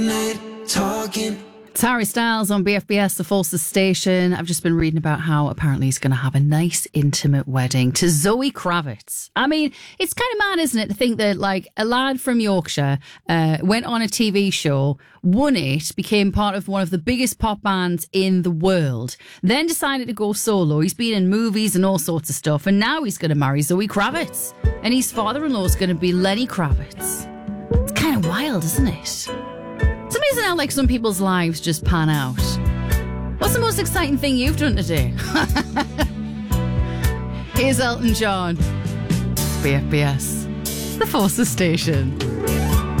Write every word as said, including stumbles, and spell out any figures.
Talking. It's Harry Styles on B F B S, the Forces station. I've just been reading about how apparently he's going to have a nice, intimate wedding to Zoe Kravitz. I mean, it's kind of mad, isn't it, to think that, like, a lad from Yorkshire uh, went on a T V show, won it, became part of one of the biggest pop bands in the world, then decided to go solo. He's been in movies and all sorts of stuff, and now he's going to marry Zoe Kravitz. And his father-in-law is going to be Lenny Kravitz. It's kind of wild, isn't it? It's amazing how, like, some people's lives just pan out. What's the most exciting thing you've done today? Here's Elton John. B F B S, the Forces station.